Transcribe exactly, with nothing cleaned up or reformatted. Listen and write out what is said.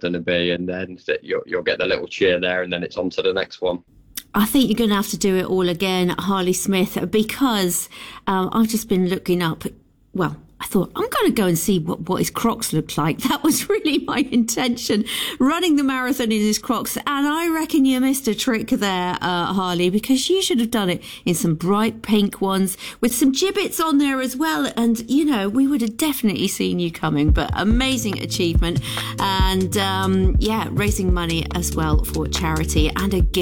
done a B, and then you'll, you'll get the little cheer there, and then it's on to the next one. I think you're going to have to do it all again, Harley Smith, because um, I've just been looking up, well, I thought, I'm going to go and see what, what his Crocs looked like. That was really my intention, running the marathon in his Crocs. And I reckon you missed a trick there, uh, Harley, because you should have done it in some bright pink ones with some gibbets on there as well. And, you know, we would have definitely seen you coming. But amazing achievement. And, um, yeah, raising money as well for charity and a gift.